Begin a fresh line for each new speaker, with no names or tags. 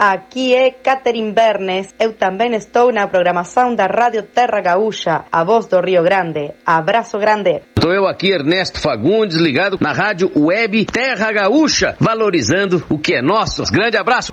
Aqui é Catherine Bernes. Eu também estou na programação da Rádio Terra Gaúcha, a voz do Rio Grande. Abraço grande.
Estou eu aqui, Ernesto Fagundes, ligado na Rádio Web Terra Gaúcha, valorizando o que é nosso. Grande abraço.